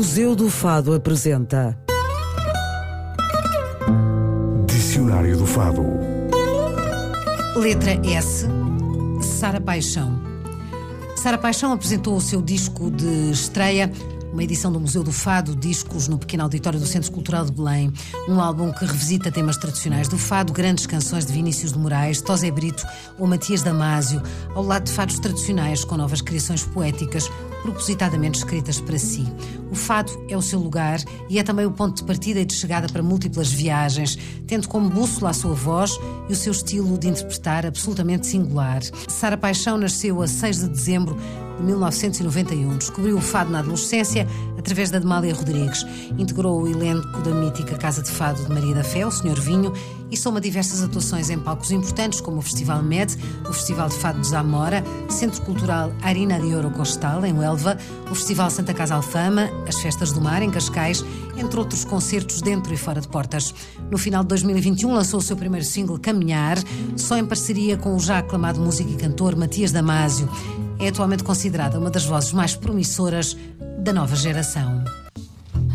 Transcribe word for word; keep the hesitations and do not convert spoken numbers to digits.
Museu do Fado apresenta Dicionário do Fado. Letra S. Sara Paixão. Sara Paixão apresentou o seu disco de estreia, uma edição do Museu do Fado, discos no pequeno auditório do Centro Cultural de Belém. Um álbum que revisita temas tradicionais do fado, grandes canções de Vinícius de Moraes, Tosé Brito ou Matias Damasio, ao lado de fados tradicionais com novas criações poéticas, propositadamente escritas para si. O fado é o seu lugar e é também o ponto de partida e de chegada para múltiplas viagens, tendo como bússola a sua voz e o seu estilo de interpretar absolutamente singular. Sara Paixão nasceu a seis de dezembro de mil novecentos e noventa e um. Descobriu o fado na adolescência através da Amália Rodrigues. Integrou o elenco da mítica Casa de Fado de Maria da Fé, o senhor Vinho, e soma diversas atuações em palcos importantes como o Festival M E D, o Festival de Fado de Zamora, Centro Cultural Arina de Ouro Costal, em Huelva, o Festival Santa Casa Alfama, as Festas do Mar, em Cascais, entre outros concertos dentro e fora de portas. No final de dois mil e vinte e um lançou o seu primeiro single, Caminhar, só em parceria com o já aclamado músico e cantor Matias Damasio. É atualmente considerada uma das vozes mais promissoras da nova geração.